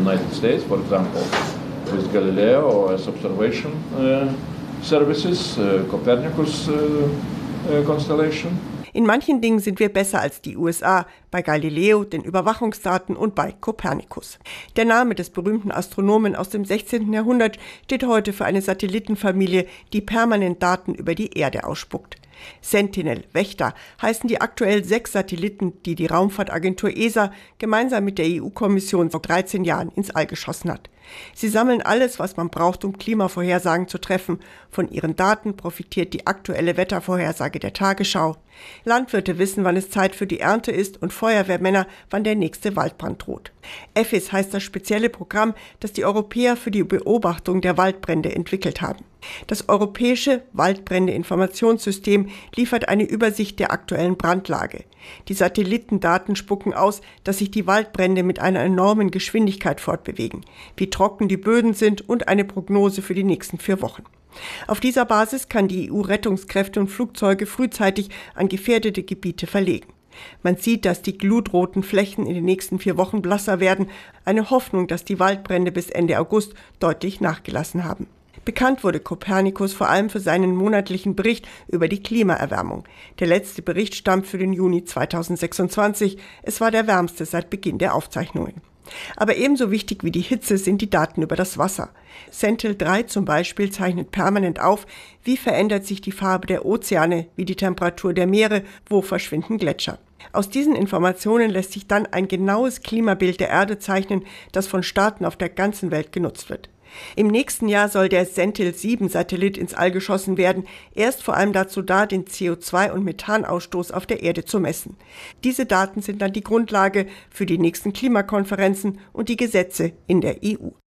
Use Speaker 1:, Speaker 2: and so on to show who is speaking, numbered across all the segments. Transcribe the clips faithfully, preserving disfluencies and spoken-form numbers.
Speaker 1: United States, for example, with Galileo or as observation uh, services, uh, Copernicus uh, uh, constellation.
Speaker 2: In manchen Dingen sind wir besser als die U S A, bei Galileo, den Überwachungsdaten und bei Copernicus. Der Name des berühmten Astronomen aus dem sechzehnten Jahrhundert steht heute für eine Satellitenfamilie, die permanent Daten über die Erde ausspuckt. Sentinel, Wächter heißen die aktuell sechs Satelliten, die die Raumfahrtagentur E S A gemeinsam mit der E U-Kommission vor dreizehn Jahren ins All geschossen hat. Sie sammeln alles, was man braucht, um Klimavorhersagen zu treffen. Von ihren Daten profitiert die aktuelle Wettervorhersage der Tagesschau. Landwirte wissen, wann es Zeit für die Ernte ist und Feuerwehrmänner, wann der nächste Waldbrand droht. E F I S heißt das spezielle Programm, das die Europäer für die Beobachtung der Waldbrände entwickelt haben. Das europäische Waldbrände-Informationssystem liefert eine Übersicht der aktuellen Brandlage. Die Satellitendaten spucken aus, dass sich die Waldbrände mit einer enormen Geschwindigkeit fortbewegen, wie trocken die Böden sind und eine Prognose für die nächsten vier Wochen. Auf dieser Basis kann die E U-Rettungskräfte und Flugzeuge frühzeitig an gefährdete Gebiete verlegen. Man sieht, dass die glutroten Flächen in den nächsten vier Wochen blasser werden, eine Hoffnung, dass die Waldbrände bis Ende August deutlich nachgelassen haben. Bekannt wurde Copernicus vor allem für seinen monatlichen Bericht über die Klimaerwärmung. Der letzte Bericht stammt für den Juni zweitausendsechsundzwanzig. Es war der wärmste seit Beginn der Aufzeichnungen. Aber ebenso wichtig wie die Hitze sind die Daten über das Wasser. Sentinel drei zum Beispiel zeichnet permanent auf, wie verändert sich die Farbe der Ozeane, wie die Temperatur der Meere, wo verschwinden Gletscher. Aus diesen Informationen lässt sich dann ein genaues Klimabild der Erde zeichnen, das von Staaten auf der ganzen Welt genutzt wird. Im nächsten Jahr soll der Sentinel sieben Satellit ins All geschossen werden. Er ist vor allem dazu da, den C O zwei- und Methanausstoß auf der Erde zu messen. Diese Daten sind dann die Grundlage für die nächsten Klimakonferenzen und die Gesetze in der E U.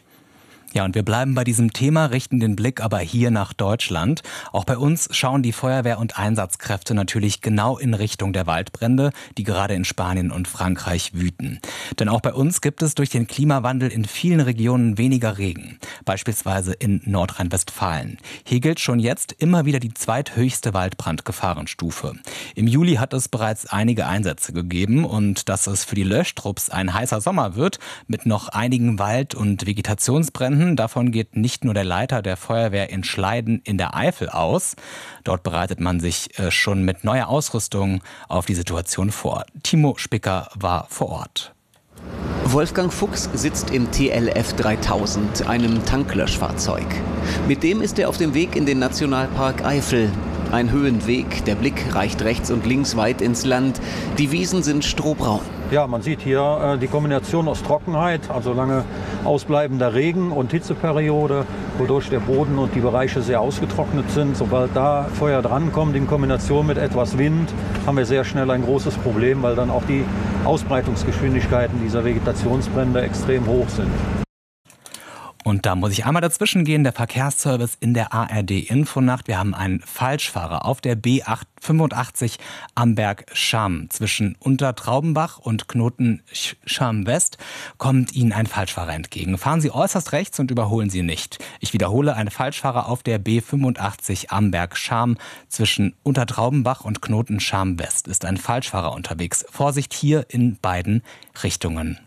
Speaker 3: Ja, und wir bleiben bei diesem Thema, richten den Blick aber hier nach Deutschland. Auch bei uns schauen die Feuerwehr- und Einsatzkräfte natürlich genau in Richtung der Waldbrände, die gerade in Spanien und Frankreich wüten. Denn auch bei uns gibt es durch den Klimawandel in vielen Regionen weniger Regen, beispielsweise in Nordrhein-Westfalen. Hier gilt schon jetzt immer wieder die zweithöchste Waldbrandgefahrenstufe. Im Juli hat es bereits einige Einsätze gegeben und dass es für die Löschtrupps ein heißer Sommer wird, mit noch einigen Wald- und Vegetationsbränden, davon geht nicht nur der Leiter der Feuerwehr in Schleiden in der Eifel aus. Dort bereitet man sich schon mit neuer Ausrüstung auf die Situation vor. Timo Spicker war vor Ort.
Speaker 4: Wolfgang Fuchs sitzt im T L F dreitausend, einem Tanklöschfahrzeug. Mit dem ist er auf dem Weg in den Nationalpark Eifel. Ein Höhenweg, der Blick reicht rechts und links weit ins Land. Die Wiesen sind strohbraun.
Speaker 5: Ja, man sieht hier äh, die Kombination aus Trockenheit, also lange ausbleibender Regen und Hitzeperiode, wodurch der Boden und die Bereiche sehr ausgetrocknet sind. Sobald da Feuer drankommt, in Kombination mit etwas Wind, haben wir sehr schnell ein großes Problem, weil dann auch die Ausbreitungsgeschwindigkeiten dieser Vegetationsbrände extrem hoch sind.
Speaker 3: Und da muss ich einmal dazwischen gehen, der Verkehrsservice in der A R D-Infonacht. Wir haben einen Falschfahrer auf der B fünfundachtzig Amberg-Scham. Zwischen Untertraubenbach und Knoten-Scham-West kommt Ihnen ein Falschfahrer entgegen. Fahren Sie äußerst rechts und überholen Sie nicht. Ich wiederhole, ein Falschfahrer auf der B fünfundachtzig Amberg-Scham. Zwischen Untertraubenbach und Knoten-Scham-West ist ein Falschfahrer unterwegs. Vorsicht hier in beiden Richtungen.